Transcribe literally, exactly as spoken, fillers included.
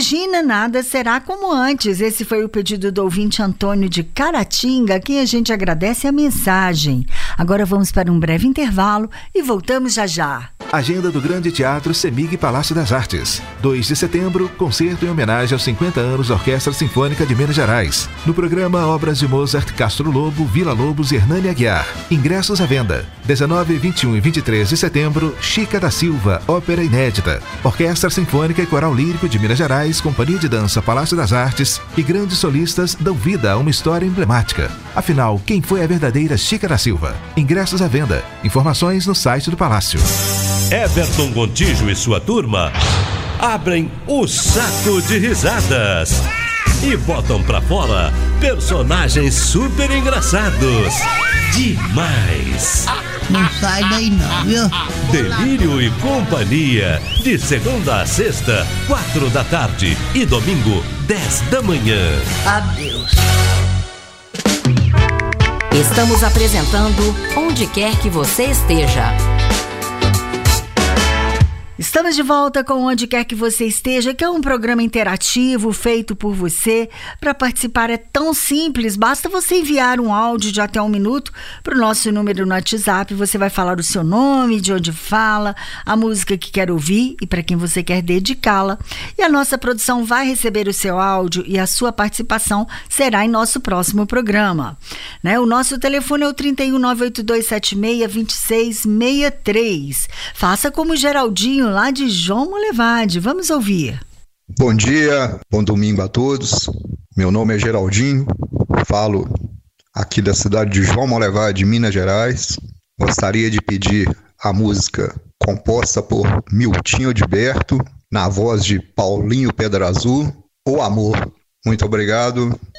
imagina, nada será como antes. Esse foi o pedido do ouvinte Antônio de Caratinga, a quem a gente agradece a mensagem. Agora vamos para um breve intervalo e voltamos já já. Agenda do Grande Teatro Semig Palácio das Artes. dois de setembro, concerto em homenagem aos cinquenta anos da Orquestra Sinfônica de Minas Gerais. No programa, obras de Mozart, Castro Lobo, Vila Lobos e Hernani Aguiar. Ingressos à venda. dezenove, vinte e um e vinte e três de setembro, Chica da Silva, ópera inédita. Orquestra Sinfônica e Coral Lírico de Minas Gerais, Companhia de Dança Palácio das Artes e grandes solistas dão vida a uma história emblemática. Afinal, quem foi a verdadeira Chica da Silva? Ingressos à venda. Informações no site do Palácio. Everton Gontijo e sua turma abrem o saco de risadas e botam pra fora personagens super engraçados. Demais! Não sai daí não, viu? Delírio e Companhia, de segunda a sexta, quatro da tarde e domingo, dez da manhã. Adeus. Estamos apresentando Onde Quer Que Você Esteja. Estamos de volta com Onde Quer Que Você Esteja, que é um programa interativo feito por você. Para participar é tão simples, basta você enviar um áudio de até um minuto para o nosso número no WhatsApp. Você vai falar o seu nome, de onde fala, a música que quer ouvir e para quem você quer dedicá-la. E a nossa produção vai receber o seu áudio e a sua participação será em nosso próximo programa. Né? O nosso telefone é o trinta e um, nove oito dois sete seis, dois seis seis três. Faça como o Geraldinho, lá de João Molevade. Vamos ouvir. Bom dia, bom domingo a todos. Meu nome é Geraldinho, falo aqui da cidade de João Molevade, Minas Gerais. Gostaria de pedir a música composta por Miltinho Odberto, na voz de Paulinho Pedra Azul, O Amor. Muito obrigado